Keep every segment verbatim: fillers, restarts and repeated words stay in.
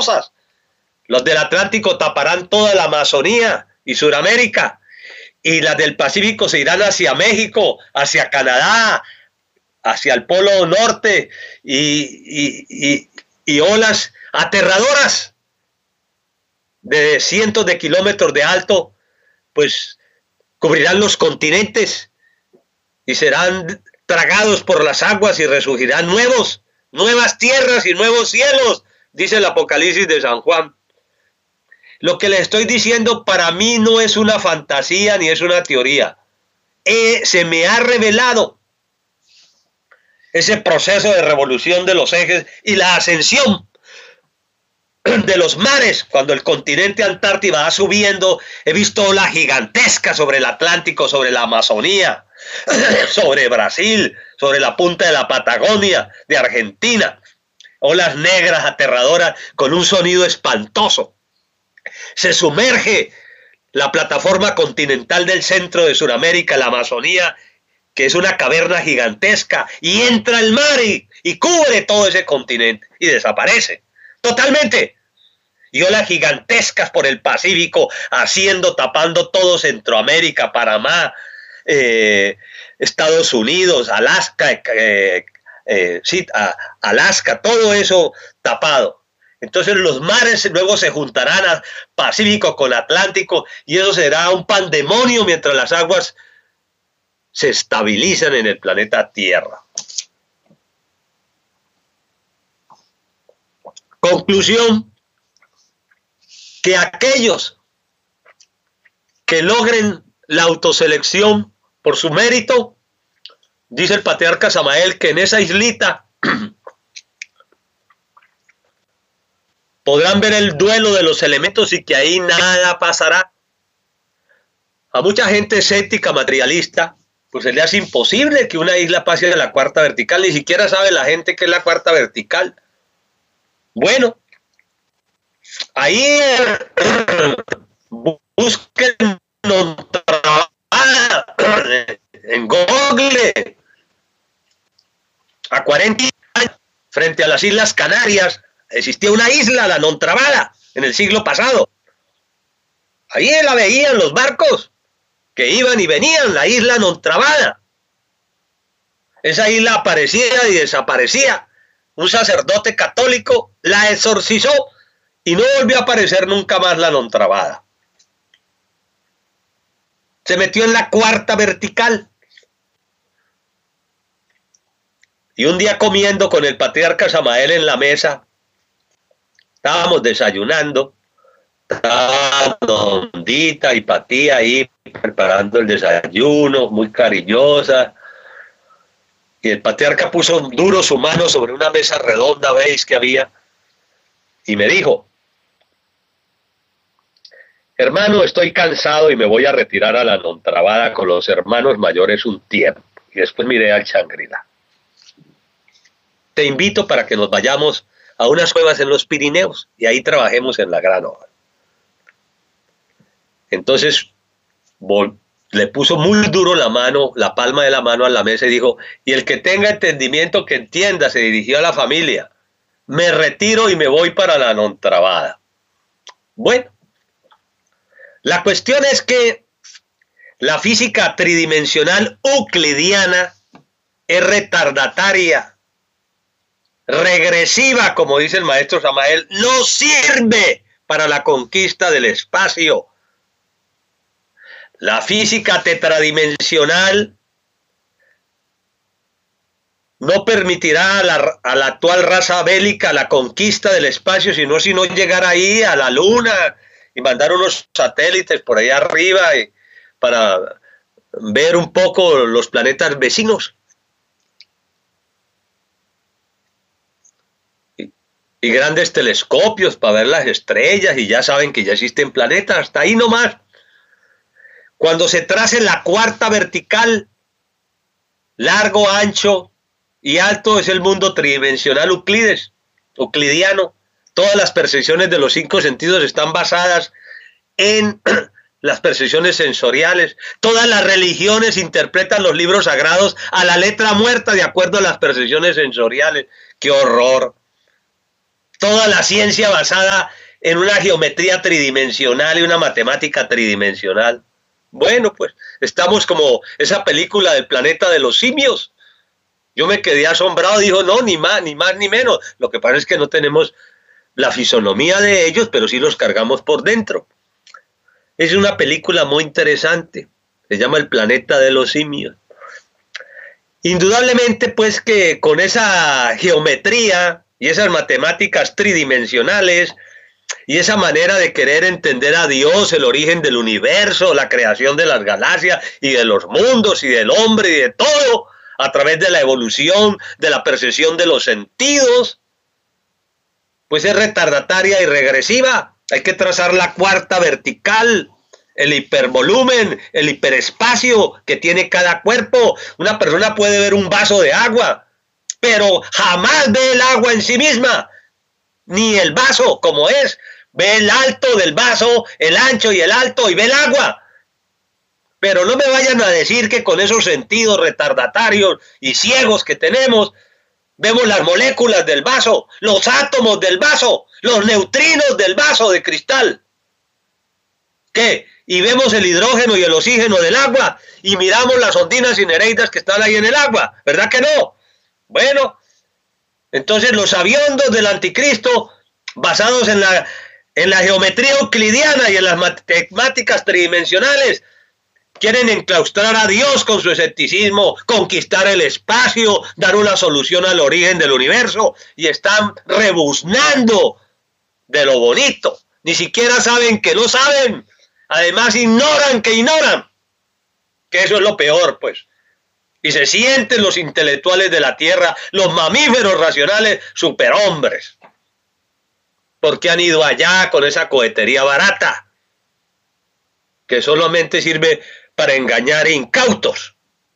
espantosas. Los del Atlántico taparán toda la Amazonía y Sudamérica, y las del Pacífico se irán hacia México, hacia Canadá, hacia el Polo Norte, y, y, y, y olas aterradoras de cientos de kilómetros de alto, pues cubrirán los continentes y serán tragados por las aguas y resurgirán nuevos, nuevas tierras y nuevos cielos, dice el Apocalipsis de San Juan. Lo que le estoy diciendo para mí no es una fantasía ni es una teoría. Eh, se me ha revelado ese proceso de revolución de los ejes y la ascensión de los mares. Cuando el continente Antártida va subiendo, he visto olas gigantescas sobre el Atlántico, sobre la Amazonía, sobre Brasil, sobre la punta de la Patagonia, de Argentina. Olas negras aterradoras con un sonido espantoso. Se sumerge la plataforma continental del centro de Sudamérica, la Amazonía, que es una caverna gigantesca, y entra el mar y, y cubre todo ese continente y desaparece totalmente. Y olas gigantescas por el Pacífico, haciendo, tapando todo Centroamérica, Panamá, eh, Estados Unidos, Alaska, eh, eh, sí, a, Alaska, todo eso tapado. Entonces los mares luego se juntarán a Pacífico con Atlántico y eso será un pandemonio mientras las aguas se estabilizan en el planeta Tierra. Conclusión, que aquellos que logren la autoselección por su mérito, dice el patriarca Samael, que en esa islita podrán ver el duelo de los elementos y que ahí nada pasará. A mucha gente escéptica, materialista, pues se le hace imposible que una isla pase de la cuarta vertical, ni siquiera sabe la gente qué es la cuarta vertical. Bueno, ahí busquen en Google a cuarenta años frente a las Islas Canarias existía una isla, la Nontrabada, en el siglo pasado. Ahí la veían los barcos que iban y venían, la isla Nontrabada. Esa isla aparecía y desaparecía. Un sacerdote católico la exorcizó y no volvió a aparecer nunca más la Nontrabada. Se metió en la cuarta vertical. Y un día comiendo con el patriarca Samael en la mesa, estábamos desayunando, estaba Dondita y Patía ahí preparando el desayuno, muy cariñosa, y el patriarca puso duro su mano sobre una mesa redonda, veis que había, y me dijo: hermano, estoy cansado y me voy a retirar a la Nontrabada con los hermanos mayores un tiempo, y después miré al Shangri-La. Te invito para que nos vayamos a unas cuevas en los Pirineos y ahí trabajemos en la gran obra. Entonces le puso muy duro la mano, la palma de la mano a la mesa y dijo: y el que tenga entendimiento que entienda. Se dirigió a la familia: me retiro y me voy para la Nontrabada. Bueno, la cuestión es que la física tridimensional euclidiana es retardataria, regresiva, como dice el maestro Samael, no sirve para la conquista del espacio. La física tetradimensional no permitirá a la, a la actual raza bélica la conquista del espacio, sino si no llegar ahí a la luna y mandar unos satélites por allá arriba y, para ver un poco los planetas vecinos. Y, y grandes telescopios para ver las estrellas, y ya saben que ya existen planetas, hasta ahí nomás. Cuando se trace la cuarta vertical, largo, ancho y alto, es el mundo tridimensional Euclides, euclidiano. Todas las percepciones de los cinco sentidos están basadas en las percepciones sensoriales. Todas las religiones interpretan los libros sagrados a la letra muerta de acuerdo a las percepciones sensoriales. ¡Qué horror! toda la ciencia basada en una geometría tridimensional y una matemática tridimensional. Bueno, pues estamos como esa película del planeta de los simios. Yo me quedé asombrado, dijo, no, ni más, ni más ni menos. Lo que pasa es que no tenemos la fisonomía de ellos, pero sí los cargamos por dentro. Es una película muy interesante, se llama El planeta de los simios. Indudablemente, pues, que con esa geometría y esas matemáticas tridimensionales y esa manera de querer entender a Dios, el origen del universo, la creación de las galaxias y de los mundos y del hombre y de todo, a través de la evolución, de la percepción de los sentidos, pues es retardataria y regresiva. Hay que trazar la cuarta vertical, el hipervolumen, el hiperespacio que tiene cada cuerpo. Una persona puede ver un vaso de agua, pero jamás ve el agua en sí misma, ni el vaso como es. Ve el alto del vaso, el ancho y el alto, y ve el agua. Pero no me vayan a decir que con esos sentidos retardatarios y ciegos que tenemos, vemos las moléculas del vaso, los átomos del vaso, los neutrinos del vaso de cristal. ¿Qué? Y vemos el hidrógeno y el oxígeno del agua, y miramos las ondinas y nereidas que están ahí en el agua. ¿Verdad que no? Bueno, entonces los sabiondos del anticristo, basados en la, en la geometría euclidiana y en las matemáticas tridimensionales, quieren enclaustrar a Dios con su escepticismo, conquistar el espacio, dar una solución al origen del universo, y están rebuznando de lo bonito. Ni siquiera saben que no saben. Además ignoran que ignoran. Que eso es lo peor, pues. Y se sienten los intelectuales de la tierra, los mamíferos racionales, superhombres. Porque han ido allá con esa cohetería barata, que solamente sirve para engañar incautos.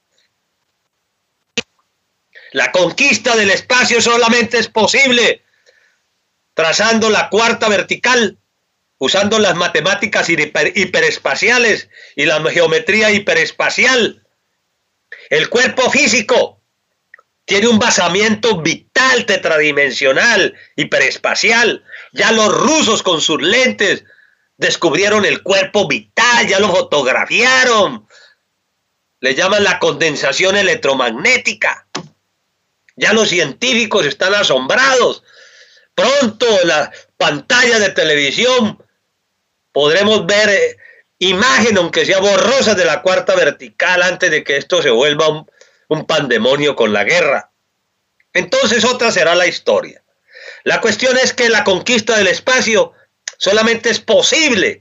La conquista del espacio solamente es posible trazando la cuarta vertical, usando las matemáticas hiper, hiperespaciales y la geometría hiperespacial. El cuerpo físico tiene un basamiento vital tetradimensional, hiperespacial. Ya los rusos con sus lentes descubrieron el cuerpo vital, ya lo fotografiaron. Le llaman la condensación electromagnética. Ya los científicos están asombrados. Pronto en la pantalla de televisión podremos ver eh, imagen, aunque sea borrosa, de la cuarta vertical antes de que esto se vuelva un, un pandemonio con la guerra. Entonces otra será la historia. La cuestión es que la conquista del espacio solamente es posible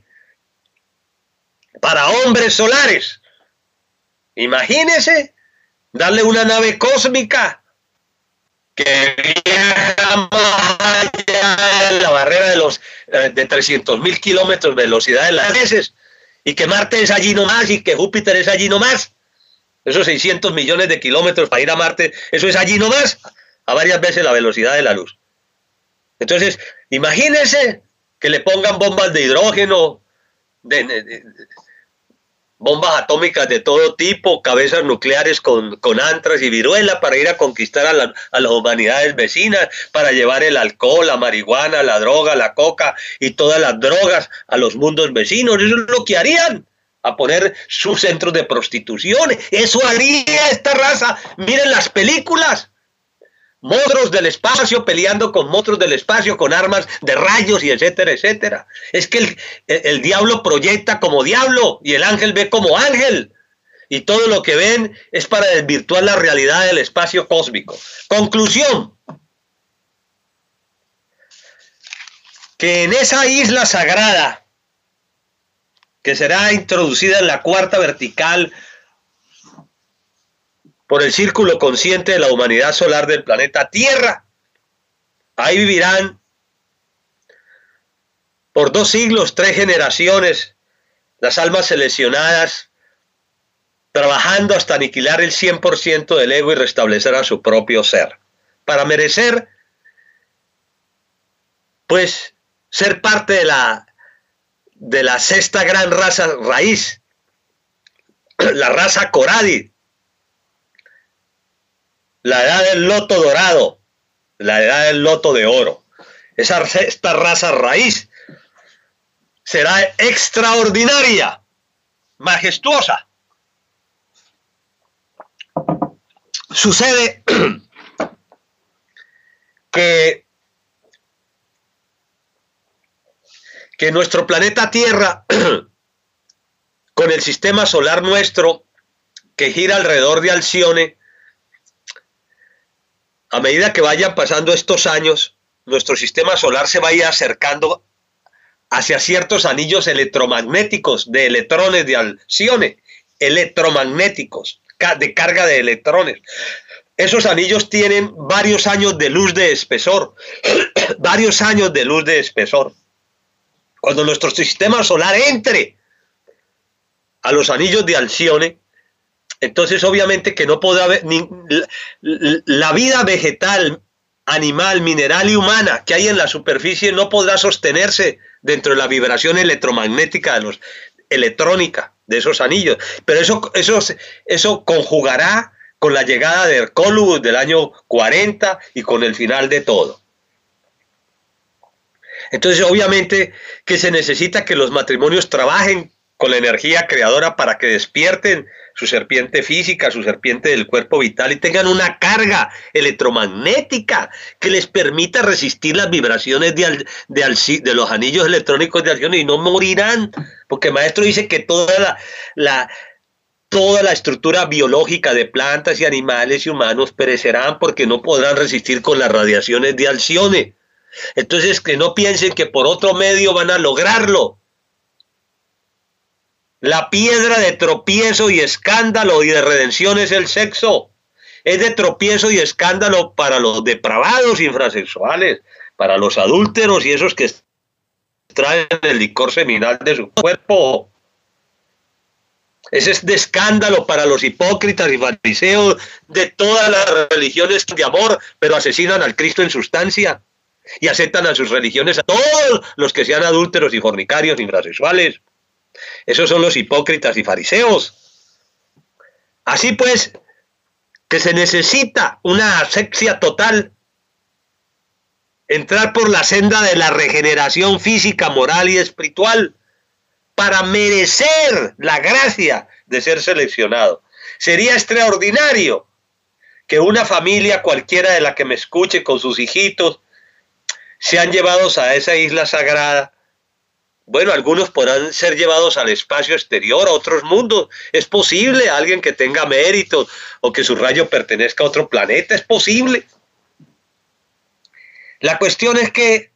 para hombres solares. Imagínense darle una nave cósmica que viaja más allá de la barrera de los eh, de trescientos mil kilómetros de velocidad de las veces, y que Marte es allí nomás y que Júpiter es allí nomás. Esos seiscientos millones de kilómetros para ir a Marte, eso es allí nomás, a varias veces la velocidad de la luz. Entonces, imagínense que le pongan bombas de hidrógeno, de, de, de, bombas atómicas de todo tipo, cabezas nucleares con, con antras y viruela para ir a conquistar a, la, a las humanidades vecinas, para llevar el alcohol, la marihuana, la droga, la coca y todas las drogas a los mundos vecinos. Eso es lo que harían, a poner sus centros de prostitución. Eso haría esta raza. Miren las películas. Monstruos del espacio peleando con monstruos del espacio con armas de rayos y etcétera, etcétera. Es que el, el, el diablo proyecta como diablo y el ángel ve como ángel. Y todo lo que ven es para desvirtuar la realidad del espacio cósmico. Conclusión. Que en esa isla sagrada, que será introducida en la cuarta vertical por el círculo consciente de la humanidad solar del planeta Tierra, ahí vivirán por dos siglos, tres generaciones, las almas seleccionadas, trabajando hasta aniquilar el cien por ciento del ego y restablecer a su propio ser, para merecer, pues, ser parte de la, de la sexta gran raza raíz, la raza Coradi, la edad del loto dorado, la edad del loto de oro. Esa, esta raza raíz será extraordinaria, majestuosa. Sucede que, que nuestro planeta Tierra, con el sistema solar nuestro, que gira alrededor de Alcione, a medida que vayan pasando estos años, nuestro sistema solar se vaya acercando hacia ciertos anillos electromagnéticos de electrones de Alcione, electromagnéticos, de carga de electrones. Esos anillos tienen varios años de luz de espesor, varios años de luz de espesor. Cuando nuestro sistema solar entre a los anillos de Alcione, entonces obviamente que no podrá haber ni, la, la vida vegetal, animal, mineral y humana que hay en la superficie no podrá sostenerse dentro de la vibración electromagnética de los electrónica de esos anillos, pero eso, eso, eso conjugará con la llegada de Hercólubus del año cuarenta y con el final de todo. Entonces obviamente que se necesita que los matrimonios trabajen con la energía creadora para que despierten su serpiente física, su serpiente del cuerpo vital y tengan una carga electromagnética que les permita resistir las vibraciones de, al, de, al, de los anillos electrónicos de Alcione y no morirán, porque el maestro dice que toda la, la, toda la estructura biológica de plantas y animales y humanos perecerán porque no podrán resistir con las radiaciones de Alcione. Entonces que no piensen que por otro medio van a lograrlo. La piedra de tropiezo y escándalo y de redención es el sexo. Es de tropiezo y escándalo para los depravados infrasexuales, para los adúlteros y esos que traen el licor seminal de su cuerpo. Ese es de escándalo para los hipócritas y fariseos de todas las religiones de amor, pero asesinan al Cristo en sustancia y aceptan a sus religiones a todos los que sean adúlteros y fornicarios infrasexuales. Esos son los hipócritas y fariseos. Así pues, que se necesita una asepsia total, entrar por la senda de la regeneración física, moral y espiritual para merecer la gracia de ser seleccionado. Sería extraordinario que una familia cualquiera de la que me escuche con sus hijitos sean llevados a esa isla sagrada. Bueno, algunos podrán ser llevados al espacio exterior, a otros mundos. Es posible, alguien que tenga méritos o que su rayo pertenezca a otro planeta, es posible. La cuestión es que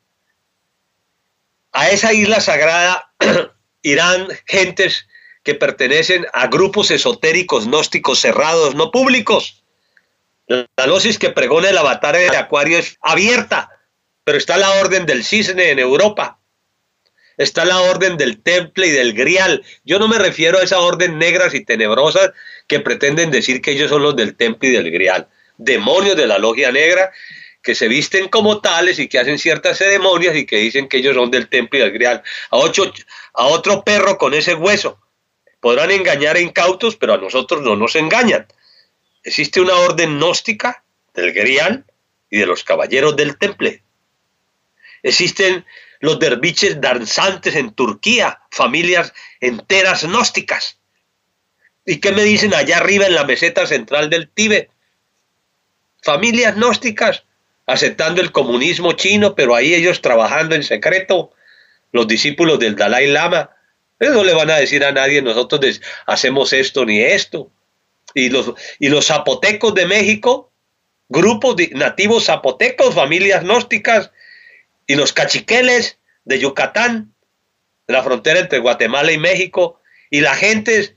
a esa isla sagrada irán gentes que pertenecen a grupos esotéricos, gnósticos, cerrados, no públicos. La gnosis que pregona el avatar de Acuario es abierta, pero está la orden del cisne en Europa. Está la orden del temple y del grial. Yo no me refiero a esa orden negras y tenebrosas que pretenden decir que ellos son los del temple y del grial. Demonios de la logia negra que se visten como tales y que hacen ciertas ceremonias y que dicen que ellos son del temple y del grial. A, ocho, a otro perro con ese hueso. Podrán engañar a incautos, pero a nosotros no nos engañan. Existe una orden gnóstica del grial y de los caballeros del temple. Existen los derviches danzantes en Turquía, familias enteras gnósticas. ¿Y qué me dicen allá arriba en la meseta central del Tíbet? Familias gnósticas aceptando el comunismo chino, pero ahí ellos trabajando en secreto, los discípulos del Dalai Lama. Ellos no le van a decir a nadie, nosotros hacemos esto ni esto. Y los, y los zapotecos de México, grupos de nativos zapotecos, familias gnósticas, y los cachiqueles de Yucatán, de la frontera entre Guatemala y México, y la gente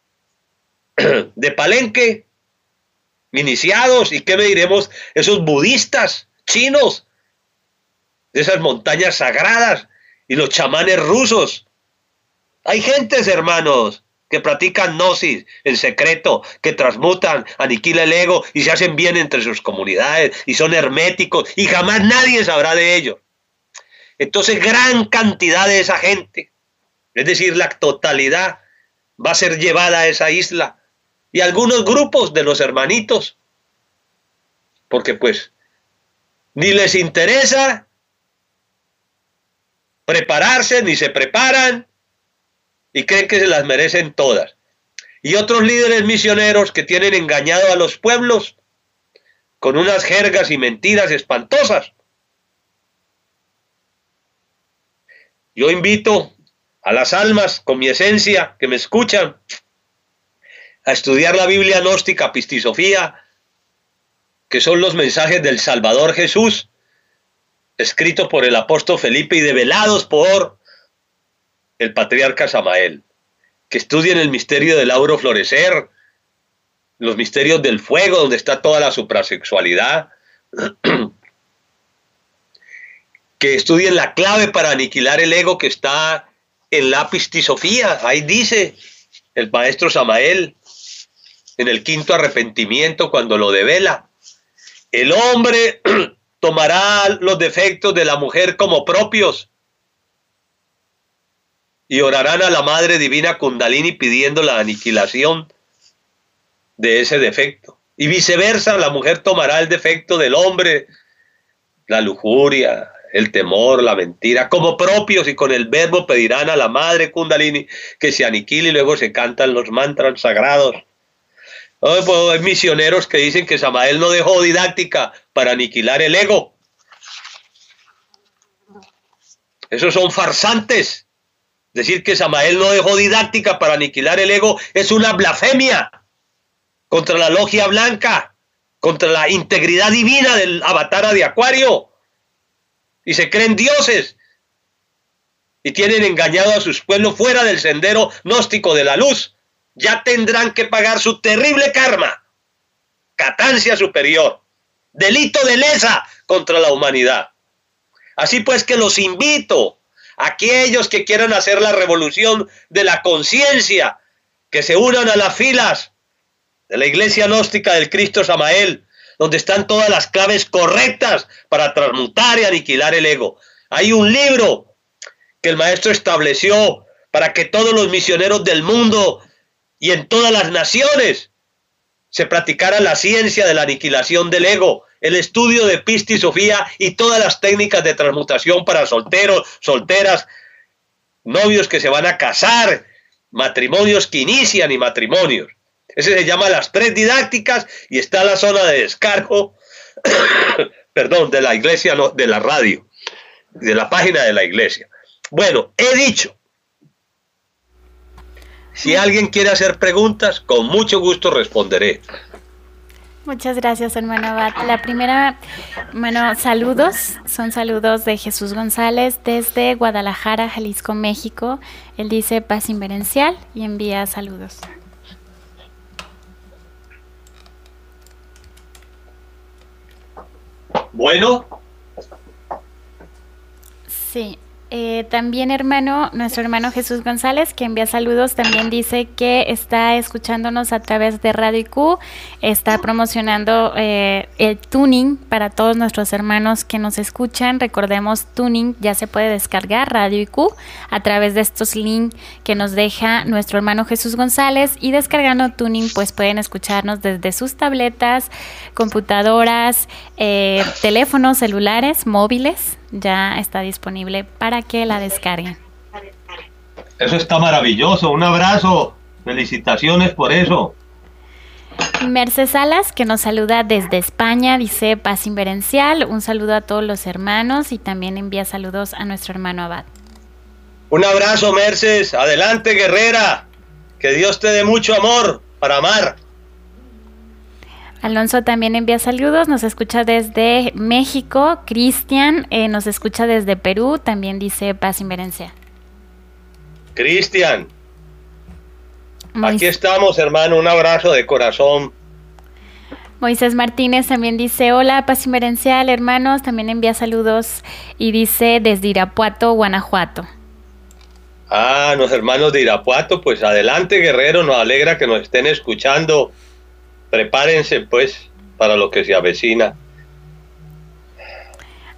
de Palenque, iniciados, y qué me diremos, esos budistas chinos, de esas montañas sagradas, y los chamanes rusos. Hay gentes, hermanos, que practican gnosis en secreto, que transmutan, aniquilan el ego, y se hacen bien entre sus comunidades, y son herméticos, y jamás nadie sabrá de ellos. Entonces gran cantidad de esa gente, es decir, la totalidad, va a ser llevada a esa isla. Y algunos grupos de los hermanitos, porque pues ni les interesa prepararse, ni se preparan y creen que se las merecen todas. Y otros líderes misioneros que tienen engañado a los pueblos con unas jergas y mentiras espantosas. Yo invito a las almas con mi esencia que me escuchan a estudiar la Biblia gnóstica Pistisofía, que son los mensajes del Salvador Jesús, escritos por el apóstol Felipe y develados por el patriarca Samael. Que estudien el misterio del auro florecer, los misterios del fuego, donde está toda la suprasexualidad. Que estudien la clave para aniquilar el ego, que está en la Pistisofía. Ahí dice el maestro Samael, en el quinto arrepentimiento, cuando lo devela. El hombre tomará los defectos de la mujer como propios y orarán a la Madre Divina Kundalini pidiendo la aniquilación de ese defecto. Y viceversa, la mujer tomará el defecto del hombre, la lujuria, el temor, la mentira, como propios, y con el verbo pedirán a la Madre Kundalini que se aniquile, y luego se cantan los mantras sagrados. Oh, pues hay misioneros que dicen que Samael no dejó didáctica para aniquilar el ego. Esos son farsantes. Decir que Samael no dejó didáctica para aniquilar el ego es una blasfemia contra la logia blanca, contra la integridad divina del Avatara de Acuario. Y se creen dioses y tienen engañado a sus pueblos fuera del sendero gnóstico de la luz. Ya tendrán que pagar su terrible karma, catancia superior, delito de lesa contra la humanidad. Así pues que los invito a aquellos que quieran hacer la revolución de la conciencia, que se unan a las filas de la Iglesia Gnóstica del Cristo Samael, donde están todas las claves correctas para transmutar y aniquilar el ego. Hay un libro que el maestro estableció para que todos los misioneros del mundo y en todas las naciones se practicara la ciencia de la aniquilación del ego, el estudio de Pistisofía y todas las técnicas de transmutación para solteros, solteras, novios que se van a casar, matrimonios que inician y matrimonios. Ese se llama las tres didácticas y está la zona de descargo, perdón, de la iglesia, no, de la radio, de la página de la iglesia. Bueno, he dicho. Si alguien quiere hacer preguntas, con mucho gusto responderé. Muchas gracias, hermano Abad. La primera, bueno, saludos, son saludos de Jesús González desde Guadalajara, Jalisco, México. Él dice paz inverencial y envía saludos. Bueno. Sí. Eh, también hermano, nuestro hermano Jesús González, que envía saludos, también dice que está escuchándonos a través de Radio I Q, está promocionando eh, el tuning para todos nuestros hermanos que nos escuchan. Recordemos, tuning ya se puede descargar, Radio I Q, a través de estos links que nos deja nuestro hermano Jesús González, y descargando tuning pues pueden escucharnos desde sus tabletas, computadoras, eh, teléfonos celulares, móviles. Ya está disponible para que la descarguen. Eso está maravilloso. Un abrazo. Felicitaciones por eso. Mercedes Salas, que nos saluda desde España, dice paz inverencial. Un saludo a todos los hermanos y también envía saludos a nuestro hermano Abad. Un abrazo, Mercedes. Adelante, guerrera. Que Dios te dé mucho amor para amar. Alonso también envía saludos, nos escucha desde México. Cristian eh, nos escucha desde Perú, también dice paz inverencial. Cristian, aquí estamos, hermano, un abrazo de corazón. Moisés Martínez también dice hola, paz inverencial, hermanos, también envía saludos y dice desde Irapuato, Guanajuato. Ah, los hermanos de Irapuato, pues adelante, guerrero, nos alegra que nos estén escuchando. Prepárense pues para lo que se avecina.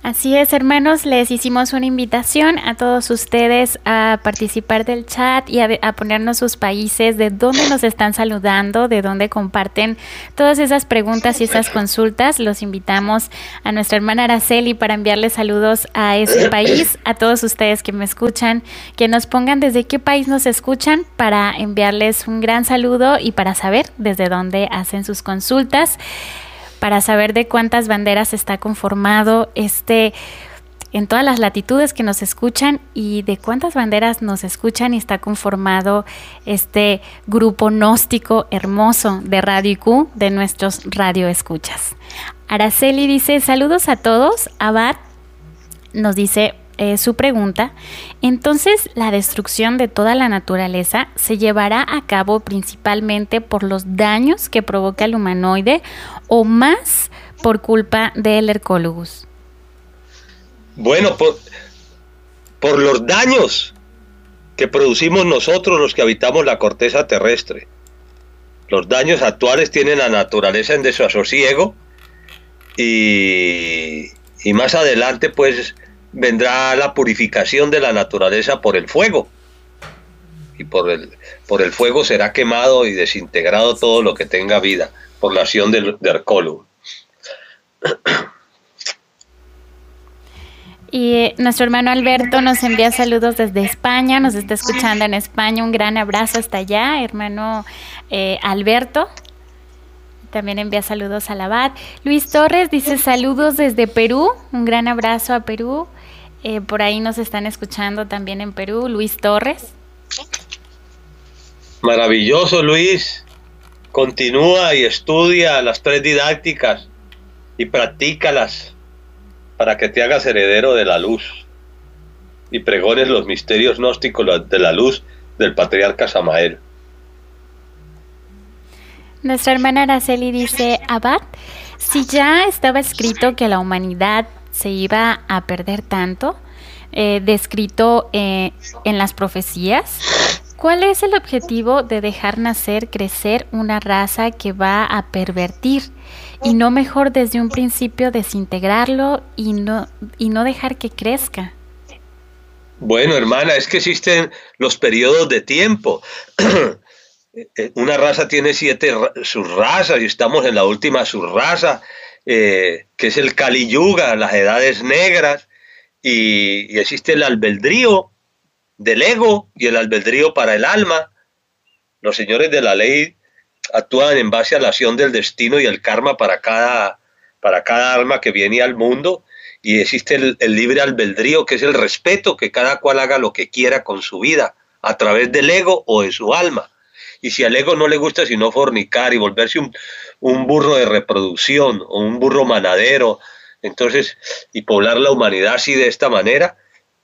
Así es, hermanos, les hicimos una invitación a todos ustedes a participar del chat y a, a ponernos sus países, de dónde nos están saludando, de dónde comparten todas esas preguntas y esas consultas. Los invitamos a nuestra hermana Araceli para enviarles saludos a ese país, a todos ustedes que me escuchan, que nos pongan desde qué país nos escuchan para enviarles un gran saludo y para saber desde dónde hacen sus consultas, para saber de cuántas banderas está conformado este, en todas las latitudes que nos escuchan, y de cuántas banderas nos escuchan y está conformado este grupo gnóstico hermoso de Radio I Q, de nuestros radioescuchas. Araceli dice, saludos a todos. Abad nos dice eh, su pregunta, entonces la destrucción de toda la naturaleza se llevará a cabo principalmente por los daños que provoca el humanoide o más por culpa del Hercólogus. Bueno, por, por los daños que producimos nosotros los que habitamos la corteza terrestre. Los daños actuales tienen la naturaleza en desasosiego y, y más adelante pues vendrá la purificación de la naturaleza por el fuego, y por el, por el fuego será quemado y desintegrado todo lo que tenga vida, por la acción del, del Hercólogo. Y eh, nuestro hermano Alberto nos envía saludos desde España, nos está escuchando en España, un gran abrazo hasta allá, hermano eh, Alberto. También envía saludos al Abad. Luis Torres dice saludos desde Perú, un gran abrazo a Perú. Eh, por ahí nos están escuchando también en Perú, Luis Torres. Maravilloso, Luis. Continúa y estudia las tres didácticas y practícalas para que te hagas heredero de la luz y pregones los misterios gnósticos de la luz del patriarca Samael. Nuestra hermana Araceli dice, Abad, si ya estaba escrito que la humanidad se iba a perder tanto, eh, descrito eh, en las profecías, ¿cuál es el objetivo de dejar nacer, crecer una raza que va a pervertir? Y no mejor desde un principio desintegrarlo y no, y no dejar que crezca. Bueno, hermana, es que existen los periodos de tiempo. Una raza tiene siete subrazas y estamos en la última subraza, eh, que es el Kali Yuga, las edades negras, y, y existe el albedrío del ego y el albedrío para el alma. Los señores de la ley actúan en base a la acción del destino y el karma para cada, para cada alma que viene al mundo, y existe el, el libre albedrío, que es el respeto, que cada cual haga lo que quiera con su vida, a través del ego o de su alma. Y si al ego no le gusta sino fornicar y volverse un, un burro de reproducción o un burro manadero, entonces, y poblar la humanidad así de esta manera,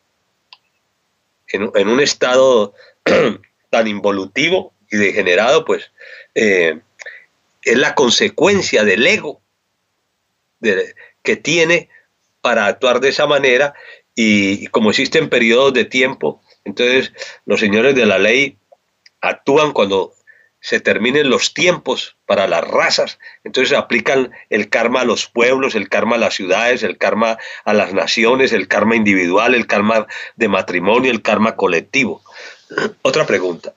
en, en un estado tan involutivo y degenerado, pues eh, es la consecuencia del ego de, que tiene para actuar de esa manera, y, y como existen periodos de tiempo, entonces los señores de la ley actúan cuando se terminen los tiempos para las razas, entonces aplican el karma a los pueblos, el karma a las ciudades, el karma a las naciones, el karma individual, el karma de matrimonio, el karma colectivo. Otra pregunta.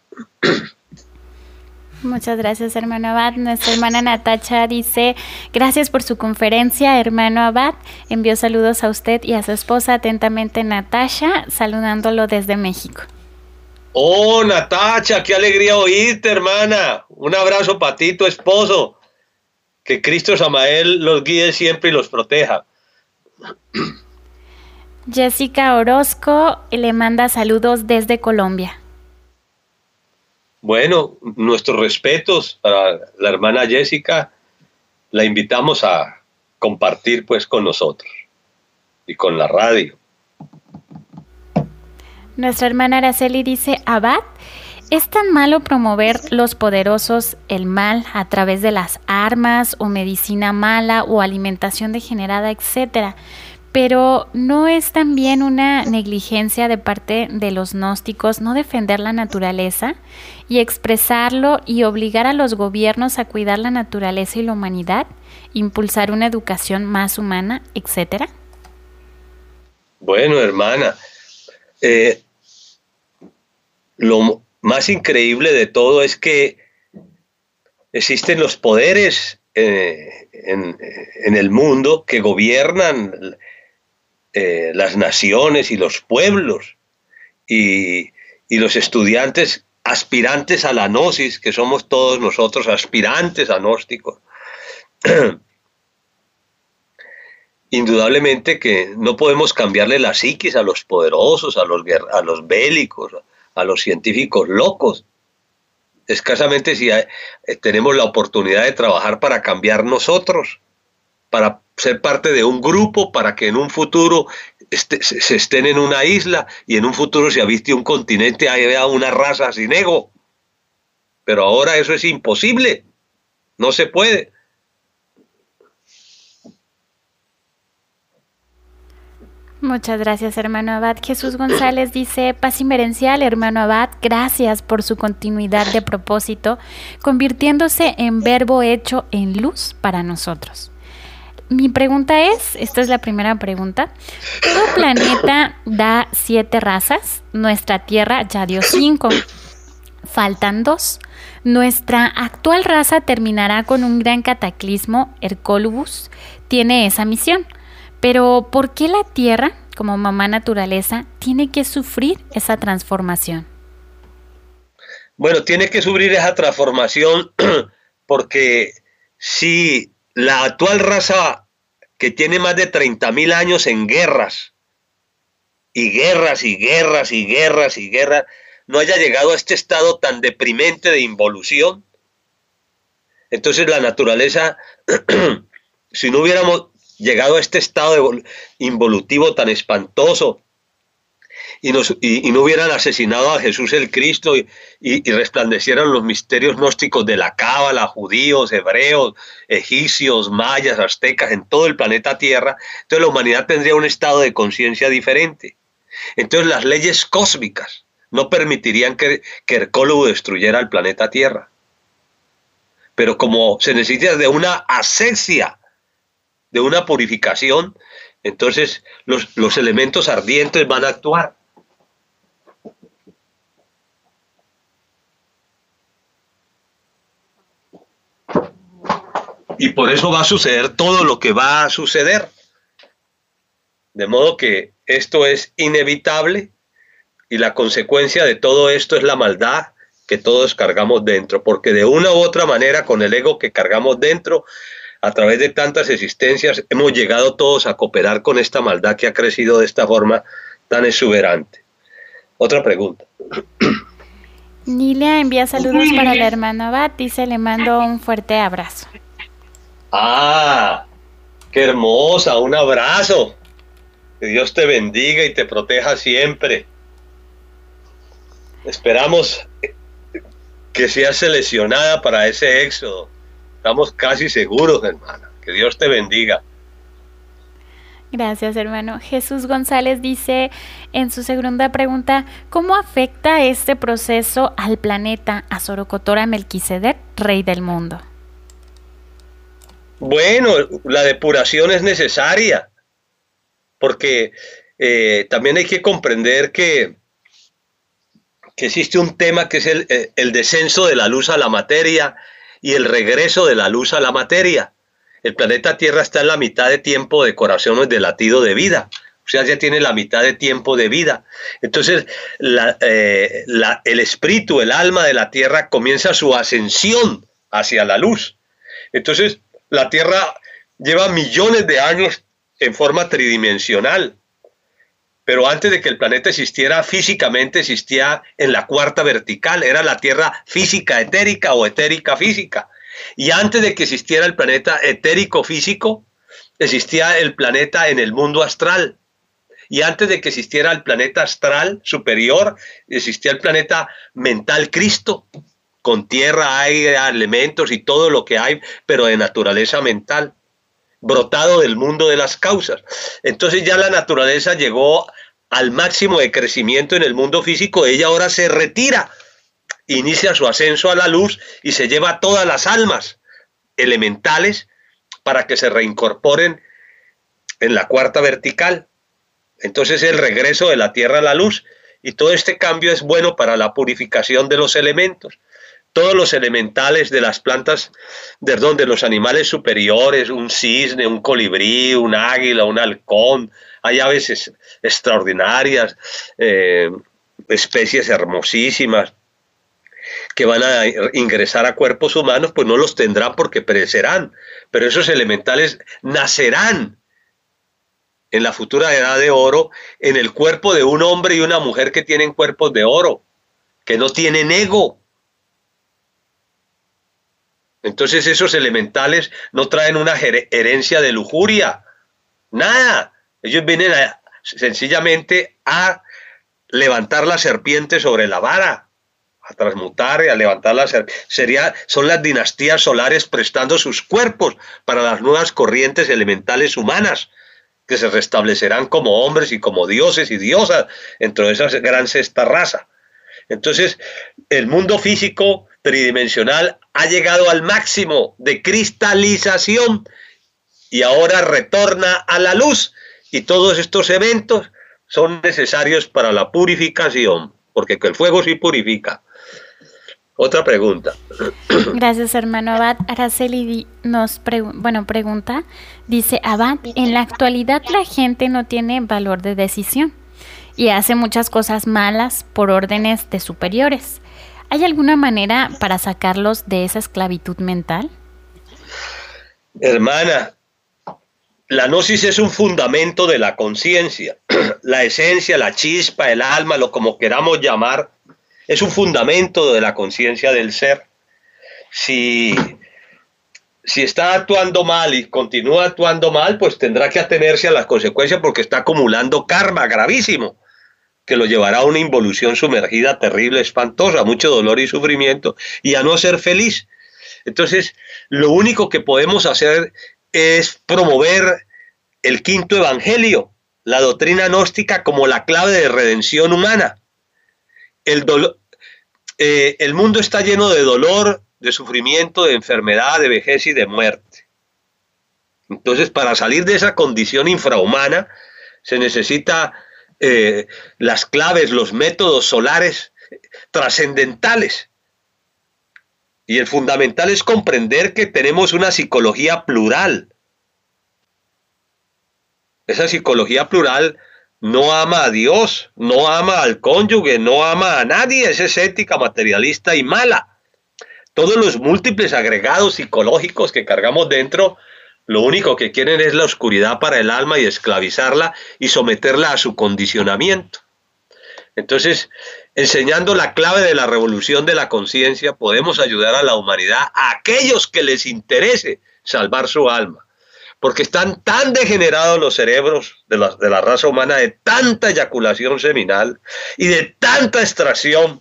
Muchas gracias, hermano Abad. Nuestra hermana Natacha dice, gracias por su conferencia, hermano Abad. Envió saludos a usted y a su esposa, atentamente Natasha, saludándolo desde México. Oh, Natacha, qué alegría oírte, hermana. Un abrazo para ti, tu esposo. Que Cristo Samael los guíe siempre y los proteja. Jessica Orozco le manda saludos desde Colombia. Bueno, nuestros respetos para la hermana Jessica. La invitamos a compartir pues con nosotros y con la radio. Nuestra hermana Araceli dice, Abad, ¿es tan malo promover los poderosos el mal a través de las armas o medicina mala o alimentación degenerada, etcétera? Pero ¿no es también una negligencia de parte de los gnósticos no defender la naturaleza y expresarlo y obligar a los gobiernos a cuidar la naturaleza y la humanidad, impulsar una educación más humana, etcétera? Bueno, hermana, eh, lo más increíble de todo es que existen los poderes eh, en, en el mundo que gobiernan eh, las naciones y los pueblos, y, y los estudiantes aspirantes a la gnosis, que somos todos nosotros aspirantes a gnósticos. Indudablemente que no podemos cambiarle la psiquis a los poderosos, a los, a los bélicos, a los científicos locos. Escasamente si hay, eh, tenemos la oportunidad de trabajar para cambiar nosotros, para ser parte de un grupo, para que en un futuro este, se, se estén en una isla y en un futuro se aviste un continente, haya una raza sin ego. Pero ahora eso es imposible, no se puede. Muchas gracias, hermano Abad. Jesús González dice: paz inmerencial, hermano Abad, gracias por su continuidad de propósito, convirtiéndose en verbo hecho en luz para nosotros. Mi pregunta es, esta es la primera pregunta: ¿todo planeta da siete razas? Nuestra Tierra ya dio cinco. Faltan dos. Nuestra actual raza terminará con un gran cataclismo. Hercólubus tiene esa misión. Pero ¿por qué la Tierra, como mamá naturaleza, tiene que sufrir esa transformación? Bueno, tiene que sufrir esa transformación porque si la actual raza, que tiene más de treinta mil años en guerras, y guerras, y guerras, y guerras, y guerras, no haya llegado a este estado tan deprimente de involución, entonces la naturaleza, si no hubiéramos llegado a este estado involutivo tan espantoso y, nos, y, y no hubieran asesinado a Jesús el Cristo y, y, y resplandecieran los misterios gnósticos de la cábala, judíos, hebreos, egipcios, mayas, aztecas, en todo el planeta Tierra, entonces la humanidad tendría un estado de conciencia diferente. Entonces las leyes cósmicas no permitirían que, que Hercólogo destruyera el planeta Tierra. Pero como se necesita de una ascesia, de una purificación, entonces los, los elementos ardientes van a actuar. Y por eso va a suceder todo lo que va a suceder. De modo que esto es inevitable y la consecuencia de todo esto es la maldad que todos cargamos dentro, porque de una u otra manera, con el ego que cargamos dentro, a través de tantas existencias, hemos llegado todos a cooperar con esta maldad que ha crecido de esta forma tan exuberante. Otra pregunta. Nilia envía saludos para el hermano Abad, dice: le mando un fuerte abrazo. ¡Ah! ¡Qué hermosa! Un abrazo. Que Dios te bendiga y te proteja siempre. Esperamos que seas seleccionada para ese éxodo. Estamos casi seguros, hermana. Que Dios te bendiga. Gracias, hermano. Jesús González dice en su segunda pregunta: ¿cómo afecta este proceso al planeta, a Sorocotora Melquisedec, rey del mundo? Bueno, la depuración es necesaria, porque eh, también hay que comprender que, que existe un tema que es el, el descenso de la luz a la materia y el regreso de la luz a la materia. El planeta Tierra está en la mitad de tiempo de corazones de latido de vida, o sea, ya tiene la mitad de tiempo de vida. Entonces, la, eh, la, el espíritu, el alma de la Tierra comienza su ascensión hacia la luz. Entonces, la Tierra lleva millones de años en forma tridimensional, pero antes de que el planeta existiera físicamente, existía en la cuarta vertical, era la Tierra física etérica o etérica física. Y antes de que existiera el planeta etérico físico, existía el planeta en el mundo astral. Y antes de que existiera el planeta astral superior, existía el planeta mental Cristo, con tierra, aire, elementos y todo lo que hay, pero de naturaleza mental, brotado del mundo de las causas. Entonces ya la naturaleza llegó al máximo de crecimiento en el mundo físico. Ella ahora se retira, inicia su ascenso a la luz y se lleva todas las almas elementales para que se reincorporen en la cuarta vertical. Entonces el regreso de la tierra a la luz. Y todo este cambio es bueno para la purificación de los elementos. Todos los elementales de las plantas, perdón, de los animales superiores, un cisne, un colibrí, un águila, un halcón, hay aves es, extraordinarias, eh, especies hermosísimas que van a ingresar a cuerpos humanos, pues no los tendrán porque perecerán, pero esos elementales nacerán en la futura edad de oro, en el cuerpo de un hombre y una mujer que tienen cuerpos de oro, que no tienen ego. Entonces esos elementales no traen una herencia de lujuria, nada. Ellos vienen a, sencillamente a levantar la serpiente sobre la vara, a transmutar y a levantar la serpiente. Sería, son las dinastías solares prestando sus cuerpos para las nuevas corrientes elementales humanas, que se restablecerán como hombres y como dioses y diosas dentro de esa gran sexta raza. Entonces, el mundo físico tridimensional ha llegado al máximo de cristalización y ahora retorna a la luz, y todos estos eventos son necesarios para la purificación, porque el fuego sí purifica. Otra pregunta. Gracias, hermano Abad. Araceli nos pregu bueno, pregunta, dice, Abad, en la actualidad la gente no tiene valor de decisión y hace muchas cosas malas por órdenes de superiores. ¿Hay alguna manera para sacarlos de esa esclavitud mental? Hermana, la gnosis es un fundamento de la conciencia. La esencia, la chispa, el alma, lo como queramos llamar, es un fundamento de la conciencia del ser. Si, si está actuando mal y continúa actuando mal, pues tendrá que atenerse a las consecuencias porque está acumulando karma gravísimo, que lo llevará a una involución sumergida terrible, espantosa, mucho dolor y sufrimiento, y a no ser feliz. Entonces, lo único que podemos hacer es promover el quinto evangelio, la doctrina gnóstica como la clave de redención humana. El, dolor, eh, el mundo está lleno de dolor, de sufrimiento, de enfermedad, de vejez y de muerte. Entonces, para salir de esa condición infrahumana, se necesita eh, las claves, los métodos solares trascendentales. Y el fundamental es comprender que tenemos una psicología plural. Esa psicología plural no ama a Dios, no ama al cónyuge, no ama a nadie, es escéptica, materialista y mala. Todos los múltiples agregados psicológicos que cargamos dentro, lo único que quieren es la oscuridad para el alma y esclavizarla y someterla a su condicionamiento. Entonces, enseñando la clave de la revolución de la conciencia, podemos ayudar a la humanidad, a aquellos que les interese salvar su alma. Porque están tan degenerados los cerebros de la, de la raza humana, de tanta eyaculación seminal y de tanta extracción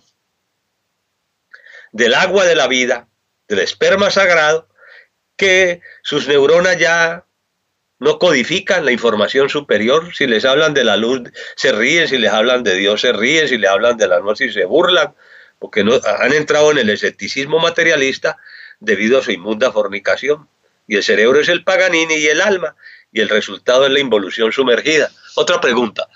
del agua de la vida, del esperma sagrado, que sus neuronas ya no codifican la información superior. Si les hablan de la luz, se ríen; si les hablan de Dios, se ríen; si les hablan de la gnosis, se burlan, porque no, han entrado en el escepticismo materialista debido a su inmunda fornicación. Y el cerebro es el Paganini y el alma, y el resultado es la involución sumergida. Otra pregunta.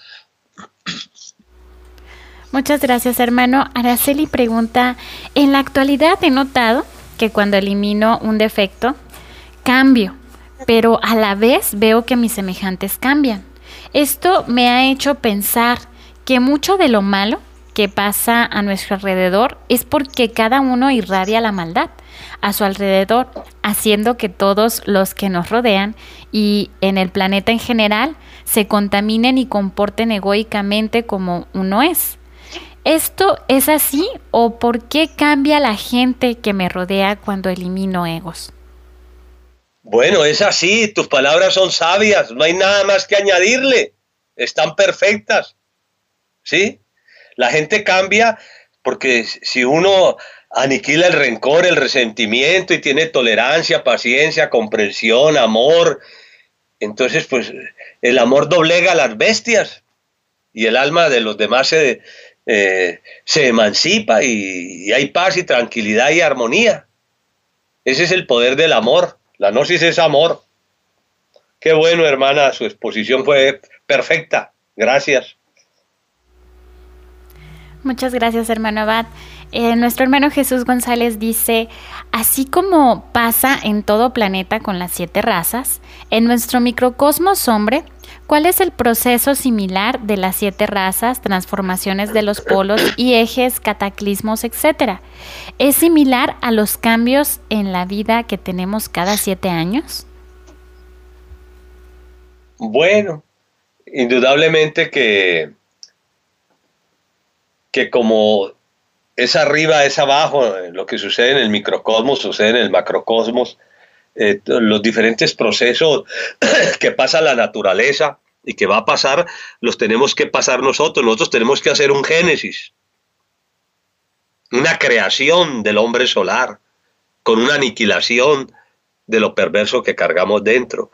Muchas gracias, hermano. Araceli pregunta, en la actualidad he notado que cuando elimino un defecto, cambio, pero a la vez veo que mis semejantes cambian. Esto me ha hecho pensar que mucho de lo malo que pasa a nuestro alrededor es porque cada uno irradia la maldad a su alrededor, haciendo que todos los que nos rodean y en el planeta en general se contaminen y comporten egoicamente como uno es. ¿Esto es así o por qué cambia la gente que me rodea cuando elimino egos? Bueno, es así, tus palabras son sabias, no hay nada más que añadirle, están perfectas, ¿sí? La gente cambia porque si uno aniquila el rencor, el resentimiento y tiene tolerancia, paciencia, comprensión, amor, entonces pues el amor doblega a las bestias y el alma de los demás se, eh, se emancipa y, y hay paz y tranquilidad y armonía. Ese es el poder del amor. La gnosis es amor. Qué bueno, hermana, su exposición fue perfecta. Gracias. Muchas gracias, hermano Abad. Eh, nuestro hermano Jesús González dice, así como pasa en todo planeta con las siete razas, en nuestro microcosmos hombre, ¿cuál es el proceso similar de las siete razas, transformaciones de los polos y ejes, cataclismos, etcétera? ¿Es similar a los cambios en la vida que tenemos cada siete años? Bueno, indudablemente que, que como es arriba, es abajo, lo que sucede en el microcosmos sucede en el macrocosmos, eh, los diferentes procesos que pasa la naturaleza y que va a pasar, los tenemos que pasar nosotros. Nosotros tenemos que hacer un génesis, una creación del hombre solar, con una aniquilación de lo perverso que cargamos dentro.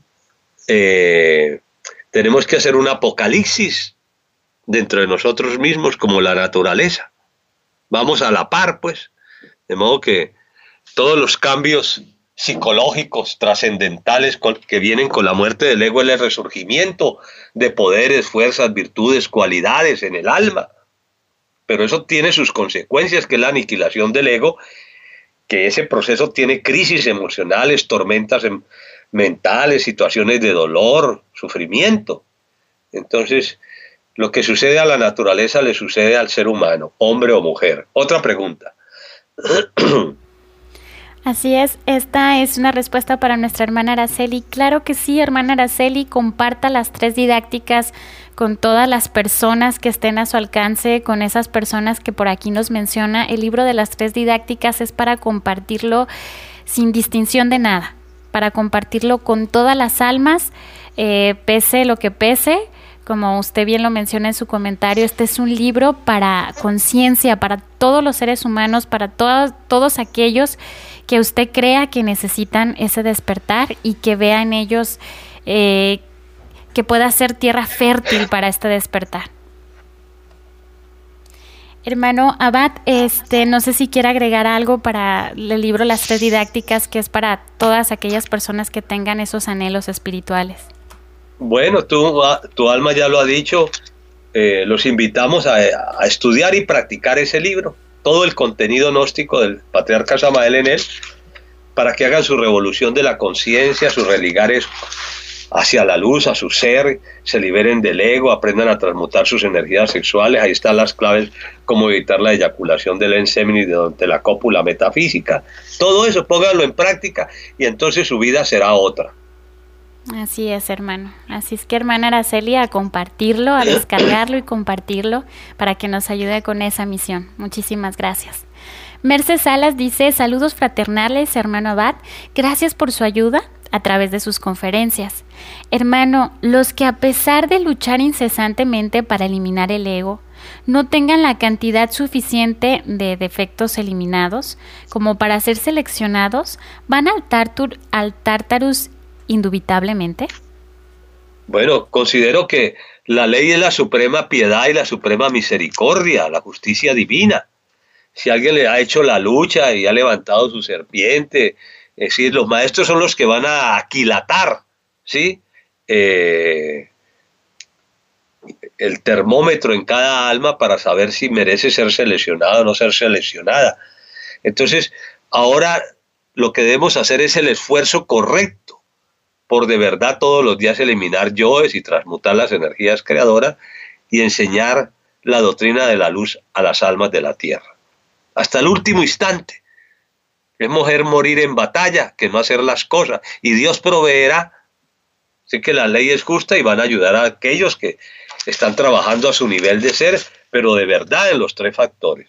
Eh, tenemos que hacer un apocalipsis dentro de nosotros mismos como la naturaleza. Vamos a la par, pues, de modo que todos los cambios psicológicos, trascendentales que vienen con la muerte del ego es el resurgimiento de poderes, fuerzas, virtudes, cualidades en el alma. Pero eso tiene sus consecuencias, que es la aniquilación del ego, que ese proceso tiene crisis emocionales, tormentas mentales, situaciones de dolor, sufrimiento. Entonces, lo que sucede a la naturaleza le sucede al ser humano, hombre o mujer. Otra pregunta. Así es, esta es una respuesta para nuestra hermana Araceli. Claro que sí, hermana Araceli, comparta las tres didácticas con todas las personas que estén a su alcance, con esas personas que por aquí nos menciona. El libro de las tres didácticas es para compartirlo sin distinción de nada, para compartirlo con todas las almas, eh, pese lo que pese. Como usted bien lo menciona en su comentario, este es un libro para conciencia, para todos los seres humanos, para todos, todos aquellos que usted crea que necesitan ese despertar y que vea en ellos eh, que pueda ser tierra fértil para este despertar. Hermano Abad, este, no sé si quiere agregar algo para el libro Las Tres Didácticas, que es para todas aquellas personas que tengan esos anhelos espirituales. Bueno, tú, tu alma ya lo ha dicho, eh, los invitamos a, a estudiar y practicar ese libro, todo el contenido gnóstico del patriarca Samael en él, para que hagan su revolución de la conciencia, sus religares hacia la luz, a su ser, se liberen del ego, aprendan a transmutar sus energías sexuales. Ahí están las claves, como evitar la eyaculación del enseminis de la cópula metafísica. Todo eso, pónganlo en práctica y entonces su vida será otra. Así es, hermano. Así es que, hermana Araceli, a compartirlo, a descargarlo y compartirlo para que nos ayude con esa misión. Muchísimas gracias. Merce Salas dice, saludos fraternales, hermano Abad. Gracias por su ayuda a través de sus conferencias. Hermano, los que a pesar de luchar incesantemente para eliminar el ego, no tengan la cantidad suficiente de defectos eliminados como para ser seleccionados, ¿van al, tartur, al Tartarus indubitablemente? Bueno, considero que la ley es la suprema piedad y la suprema misericordia, la justicia divina. Si alguien le ha hecho la lucha y ha levantado su serpiente, es decir, los maestros son los que van a aquilatar, ¿sí? Eh, el termómetro en cada alma para saber si merece ser seleccionada o no ser seleccionada. Entonces, ahora lo que debemos hacer es el esfuerzo correcto por de verdad todos los días eliminar yoes y transmutar las energías creadoras y enseñar la doctrina de la luz a las almas de la tierra. Hasta el último instante. Es mejor morir en batalla que no hacer las cosas. Y Dios proveerá. Así que la ley es justa y van a ayudar a aquellos que están trabajando a su nivel de ser, pero de verdad en los tres factores.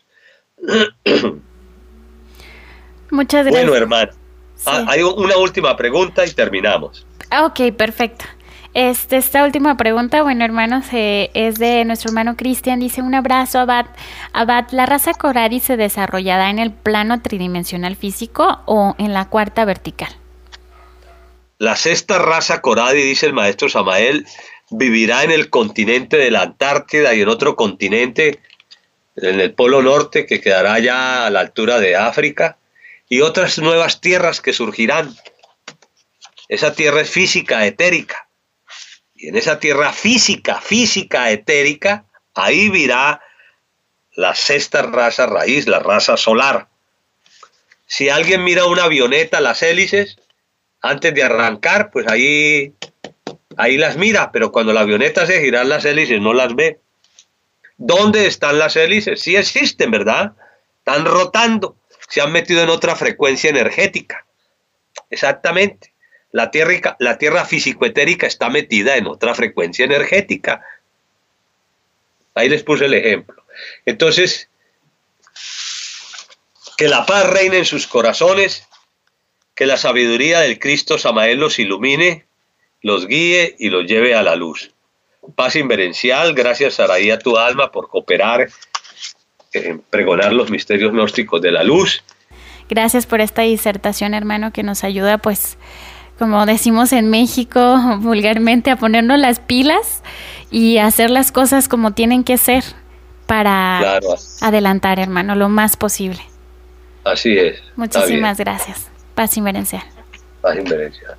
Muchas gracias. Bueno, hermano, sí. ah, hay una última pregunta y terminamos. Ok, perfecto. Este, esta última pregunta, bueno, hermanos, eh, es de nuestro hermano Cristian. Dice, un abrazo, Abad. Abad, ¿la raza Coradi se desarrollará en el plano tridimensional físico o en la cuarta vertical? La sexta raza Coradi, dice el maestro Samael, vivirá en el continente de la Antártida y en otro continente, en el Polo Norte, que quedará ya a la altura de África, y otras nuevas tierras que surgirán. Esa tierra es física, etérica. Y en esa tierra física, física, etérica, ahí virá la sexta raza raíz, la raza solar. Si alguien mira una avioneta, las hélices, antes de arrancar, pues ahí, ahí las mira, pero cuando la avioneta se gira las hélices no las ve. ¿Dónde están las hélices? Sí existen, ¿verdad? Están rotando, se han metido en otra frecuencia energética. Exactamente. La tierra, la tierra físico-etérica está metida en otra frecuencia energética. Ahí les puse el ejemplo. Entonces, que la paz reine en sus corazones, que la sabiduría del Cristo Samael los ilumine, los guíe y los lleve a la luz. Paz inverencial, gracias Saraí a tu alma por cooperar en pregonar los misterios gnósticos de la luz. Gracias por esta disertación, hermano, que nos ayuda, pues, como decimos en México vulgarmente, a ponernos las pilas y a hacer las cosas como tienen que ser para claro. adelantar, hermano, lo más posible. Así es. Muchísimas gracias. Paz inverencial. Paz inverencial.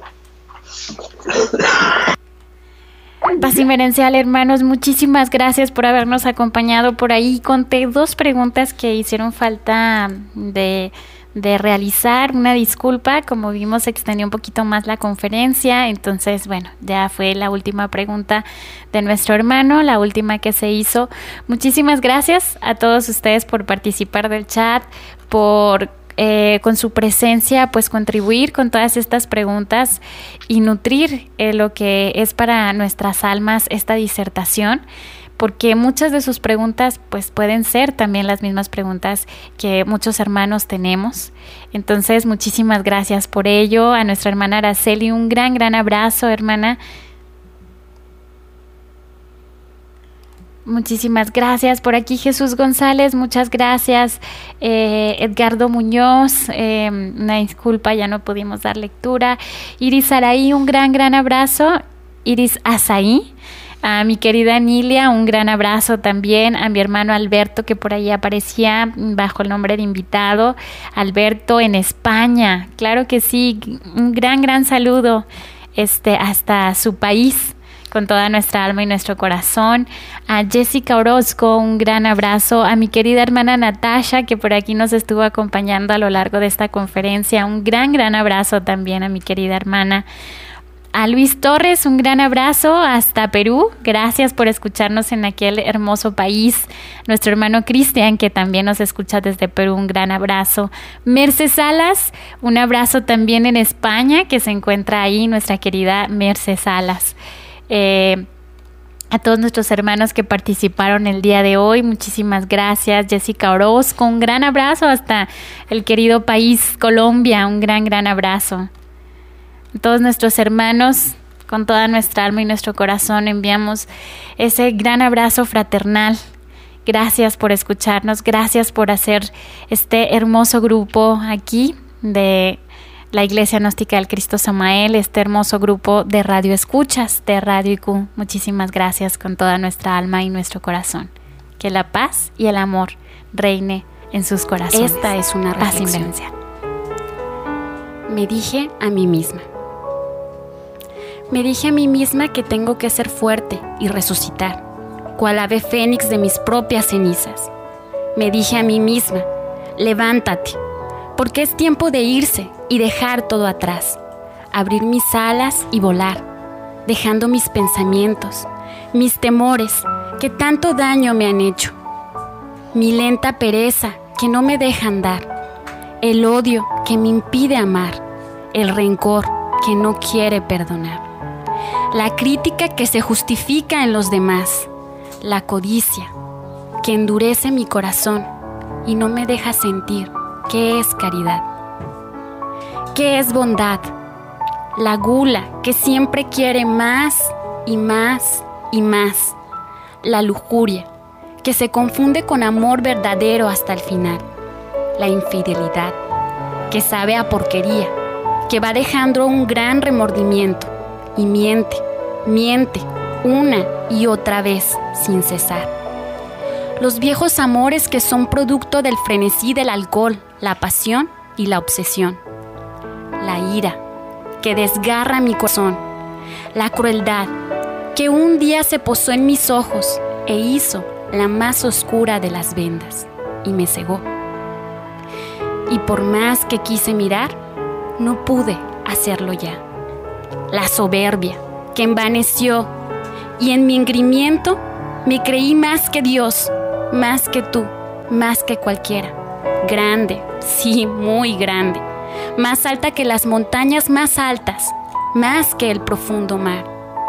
Paz inverencial, hermanos, muchísimas gracias por habernos acompañado por ahí. Conté dos preguntas que hicieron falta de, de realizar. Una disculpa, como vimos, se extendió un poquito más la conferencia. Entonces, bueno, ya fue la última pregunta de nuestro hermano, la última que se hizo. Muchísimas gracias a todos ustedes por participar del chat, por Eh, con su presencia, pues contribuir con todas estas preguntas y nutrir eh, lo que es para nuestras almas esta disertación, porque muchas de sus preguntas pues pueden ser también las mismas preguntas que muchos hermanos tenemos. Entonces, muchísimas gracias por ello. A nuestra hermana Araceli, un gran, gran abrazo, hermana. Muchísimas gracias. Por aquí Jesús González, muchas gracias. eh, Edgardo Muñoz, eh, una disculpa, ya no pudimos dar lectura. Iris Araí, un gran, gran abrazo. Iris Azaí. A mi querida Nilia, un gran abrazo también. A mi hermano Alberto, que por ahí aparecía bajo el nombre de invitado. Alberto en España, claro que sí. Un gran, gran saludo este, hasta su país, con toda nuestra alma y nuestro corazón. A Jessica Orozco, un gran abrazo. A mi querida hermana Natasha, que por aquí nos estuvo acompañando a lo largo de esta conferencia, un gran, gran abrazo también a mi querida hermana. A Luis Torres, un gran abrazo hasta Perú. Gracias por escucharnos en aquel hermoso país. Nuestro hermano Cristian, que también nos escucha desde Perú, un gran abrazo. Merce Salas, un abrazo también en España, que se encuentra ahí nuestra querida Merce Salas. Eh, a todos nuestros hermanos que participaron el día de hoy, muchísimas gracias. Jessica Orozco, un gran abrazo hasta el querido país Colombia, un gran, gran abrazo. A todos nuestros hermanos, con toda nuestra alma y nuestro corazón, enviamos ese gran abrazo fraternal. Gracias por escucharnos, gracias por hacer este hermoso grupo aquí de la Iglesia Gnóstica del Cristo Samael, este hermoso grupo de radio escuchas de Radio I Q. Muchísimas gracias con toda nuestra alma y nuestro corazón. Que la paz y el amor reine en sus corazones. Esta es una reflexión. Me dije a mí misma. Me dije a mí misma que tengo que ser fuerte y resucitar, cual ave fénix de mis propias cenizas. Me dije a mí misma, levántate, porque es tiempo de irse y dejar todo atrás, abrir mis alas y volar, dejando mis pensamientos, mis temores que tanto daño me han hecho, mi lenta pereza que no me deja andar, el odio que me impide amar, el rencor que no quiere perdonar, la crítica que se justifica en los demás, la codicia que endurece mi corazón y no me deja sentir qué es caridad, qué es bondad, la gula que siempre quiere más y más y más, la lujuria que se confunde con amor verdadero hasta el final, la infidelidad que sabe a porquería, que va dejando un gran remordimiento y miente, miente una y otra vez sin cesar. Los viejos amores que son producto del frenesí del alcohol, la pasión y la obsesión. La ira que desgarra mi corazón, la crueldad, que un día se posó en mis ojos e hizo la más oscura de las vendas y me cegó. Y por más que quise mirar, no pude hacerlo ya. La soberbia que envaneció, y en mi engreimiento me creí más que Dios, más que tú, más que cualquiera. Grande, sí, muy grande, más alta que las montañas más altas, más que el profundo mar.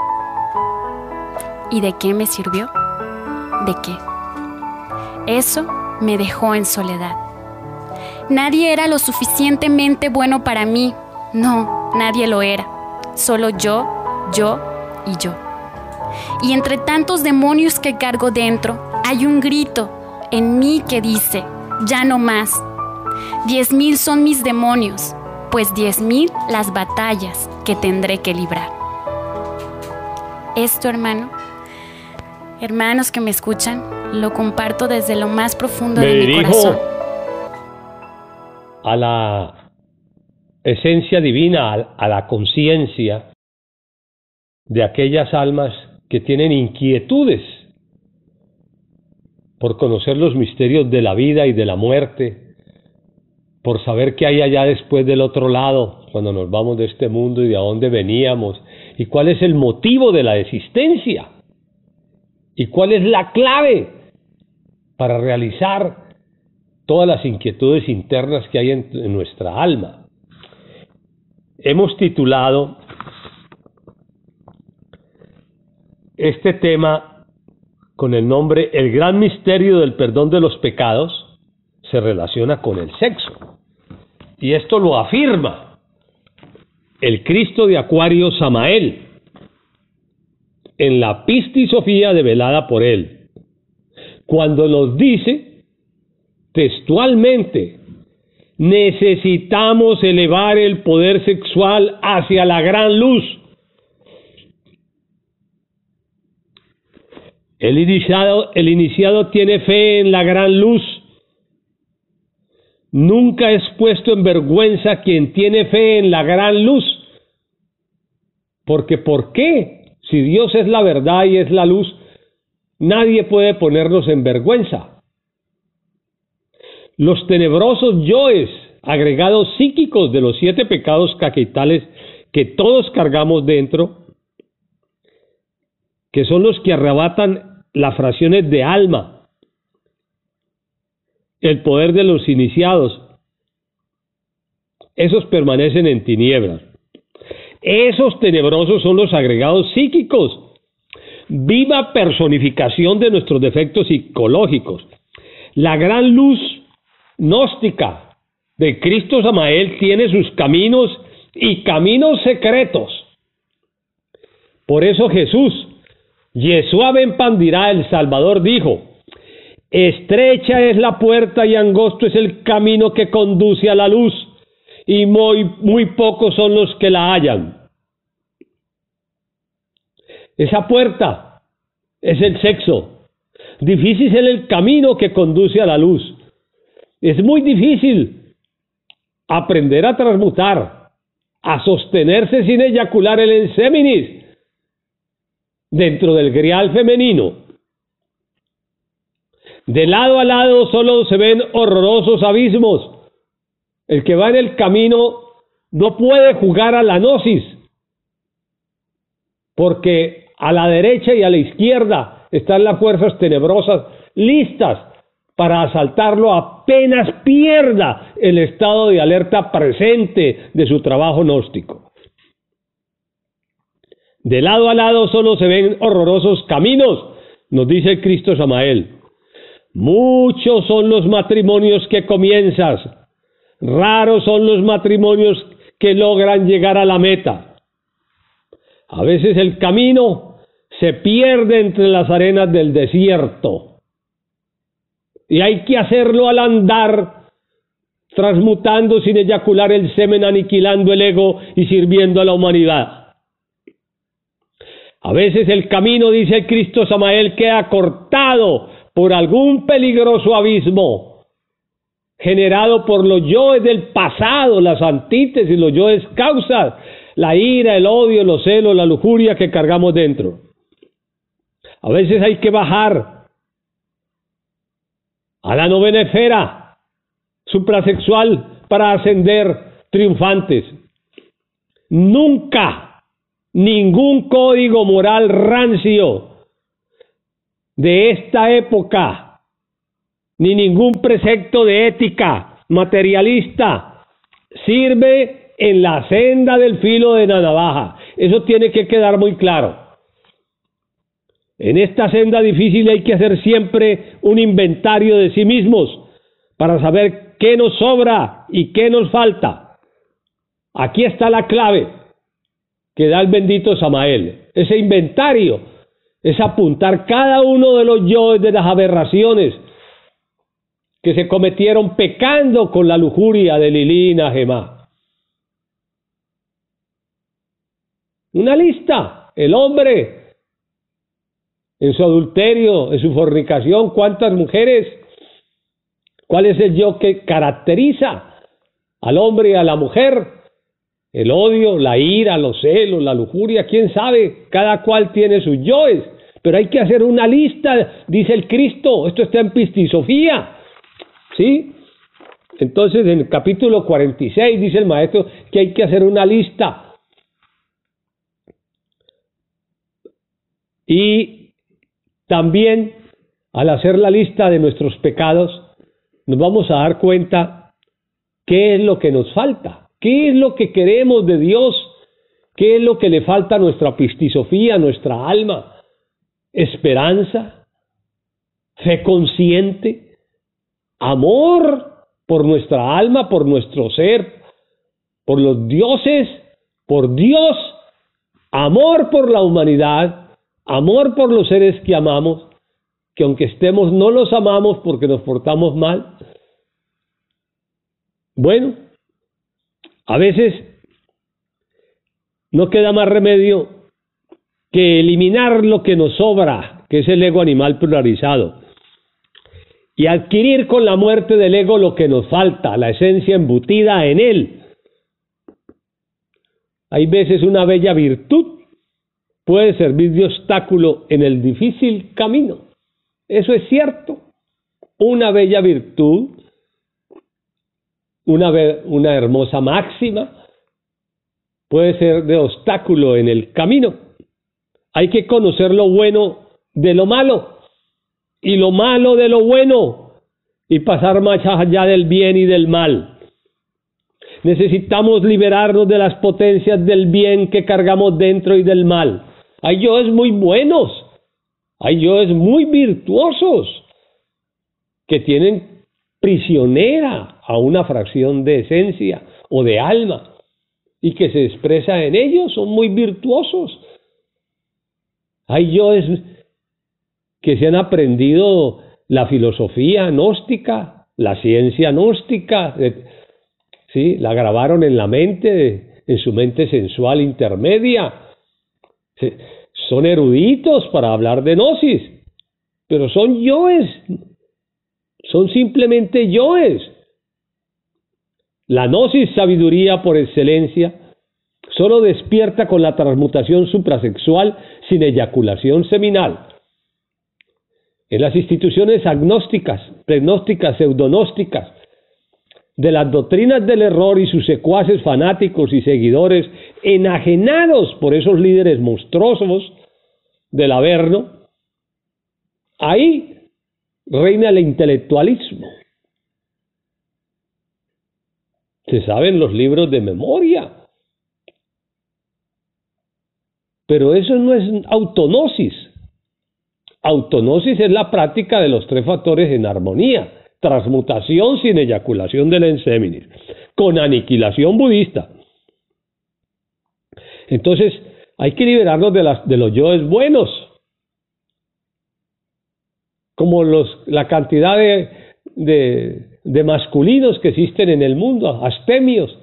¿Y de qué me sirvió? ¿De qué? Eso me dejó en soledad. Nadie era lo suficientemente bueno para mí. No, nadie lo era. Solo yo, yo y yo. Y entre tantos demonios que cargo dentro, hay un grito en mí que dice: ya no más. Diez mil son mis demonios, pues diez mil las batallas que tendré que librar. Esto, hermano, hermanos que me escuchan, lo comparto desde lo más profundo me de mi corazón. A la esencia divina, a la conciencia de aquellas almas que tienen inquietudes por conocer los misterios de la vida y de la muerte, por saber qué hay allá después del otro lado, cuando nos vamos de este mundo y de a dónde veníamos, y cuál es el motivo de la existencia, y cuál es la clave para realizar todas las inquietudes internas que hay en, en nuestra alma. Hemos titulado este tema con el nombre El gran misterio del perdón de los pecados. Se relaciona con el sexo, y esto lo afirma el Cristo de Acuario Samael en la Pistis Sofía develada por él, cuando nos dice textualmente: necesitamos elevar el poder sexual hacia la gran luz. El iniciado, el iniciado tiene fe en la gran luz. Nunca es puesto en vergüenza quien tiene fe en la gran luz. Porque ¿por qué? Si Dios es la verdad y es la luz, nadie puede ponernos en vergüenza. Los tenebrosos yoes, agregados psíquicos de los siete pecados capitales que todos cargamos dentro, que son los que arrebatan las fracciones de alma, el poder de los iniciados, esos permanecen en tinieblas. Esos tenebrosos son los agregados psíquicos, viva personificación de nuestros defectos psicológicos. La gran luz gnóstica de Cristo Samael tiene sus caminos y caminos secretos. Por eso Jesús, Yeshua ben Pandirá, el Salvador, dijo: estrecha es la puerta y angosto es el camino que conduce a la luz, y muy, muy pocos son los que la hallan. Esa puerta es el sexo. Difícil es el camino que conduce a la luz. Es muy difícil aprender a transmutar, a sostenerse sin eyacular el enseminis dentro del grial femenino. De lado a lado solo se ven horrorosos abismos. El que va en el camino no puede jugar a la gnosis, porque a la derecha y a la izquierda están las fuerzas tenebrosas listas para asaltarlo apenas pierda el estado de alerta presente de su trabajo gnóstico. De lado a lado solo se ven horrorosos caminos, nos dice Cristo Samael. Muchos son los matrimonios que comienzas, raros son los matrimonios que logran llegar a la meta. A veces el camino se pierde entre las arenas del desierto, y hay que hacerlo al andar, transmutando sin eyacular el semen, aniquilando el ego y sirviendo a la humanidad. A veces el camino, dice el Cristo Samael, queda cortado por algún peligroso abismo generado por los yoes del pasado, las antítesis, los yoes causas, la ira, el odio, los celos, la lujuria que cargamos dentro. A veces hay que bajar a la novena esfera suprasexual para ascender triunfantes. Nunca ningún código moral rancio de esta época, ni ningún precepto de ética materialista sirve en la senda del filo de la navaja. Eso tiene que quedar muy claro. En esta senda difícil hay que hacer siempre un inventario de sí mismos para saber qué nos sobra y qué nos falta. Aquí está la clave que da el bendito Samael. Ese inventario es apuntar cada uno de los yoes de las aberraciones que se cometieron pecando con la lujuria de Lilí y Najemá. Una lista. El hombre en su adulterio, en su fornicación, ¿cuántas mujeres? ¿Cuál es el yo que caracteriza al hombre y a la mujer? El odio, la ira, los celos, la lujuria, quién sabe, cada cual tiene sus yoes, pero hay que hacer una lista, dice el Cristo, esto está en Pistisofía, ¿sí? Entonces en el capítulo cuarenta y seis dice el maestro que hay que hacer una lista. Y también, al hacer la lista de nuestros pecados, nos vamos a dar cuenta qué es lo que nos falta, qué es lo que queremos de Dios, qué es lo que le falta a nuestra pistisofía, a nuestra alma. Esperanza, fe consciente, amor por nuestra alma, por nuestro ser, por los dioses, por Dios, amor por la humanidad, amor por los seres que amamos, que aunque estemos no los amamos porque nos portamos mal. Bueno, a veces no queda más remedio que eliminar lo que nos sobra, que es el ego animal pluralizado, y adquirir con la muerte del ego lo que nos falta, la esencia embutida en él. Hay veces una bella virtud puede servir de obstáculo en el difícil camino. Eso es cierto. Una bella virtud, una, una hermosa máxima, puede ser de obstáculo en el camino. Hay que conocer lo bueno de lo malo y lo malo de lo bueno y pasar más allá del bien y del mal. Necesitamos liberarnos de las potencias del bien que cargamos dentro y del mal. Hay yoes muy buenos, hay yoes muy virtuosos que tienen prisionera a una fracción de esencia o de alma y que se expresa en ellos, son muy virtuosos. Hay yoes que se han aprendido la filosofía gnóstica, la ciencia gnóstica, ¿sí? La grabaron en la mente, en su mente sensual intermedia. Son eruditos para hablar de gnosis, pero son yoes, son simplemente yoes. La gnosis, sabiduría por excelencia, solo despierta con la transmutación suprasexual sin eyaculación seminal. En las instituciones agnósticas, pregnósticas, pseudonósticas, de las doctrinas del error y sus secuaces fanáticos y seguidores, enajenados por esos líderes monstruosos del Averno, ahí reina el intelectualismo. Se saben los libros de memoria, pero eso no es autognosis. Autognosis es la práctica de los tres factores en armonía: transmutación sin eyaculación del enseminis, con aniquilación budista. Entonces, hay que liberarnos de, las, de los yoes buenos, como los, la cantidad de, de, de masculinos que existen en el mundo, astemios.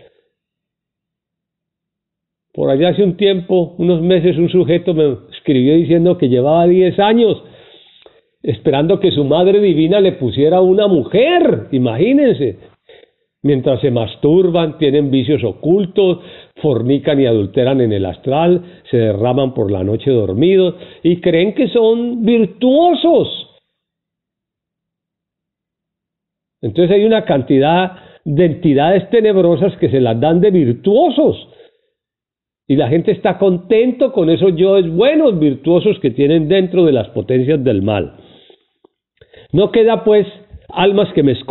Por allá hace un tiempo, unos meses, un sujeto me escribió diciendo que llevaba diez años esperando que su madre divina le pusiera una mujer, imagínense. Mientras se masturban, tienen vicios ocultos, fornican y adulteran en el astral, se derraman por la noche dormidos y creen que son virtuosos. Entonces hay una cantidad de entidades tenebrosas que se las dan de virtuosos. Y la gente está contento con esos yoes buenos, virtuosos que tienen dentro de las potencias del mal. No queda pues almas que me escuchen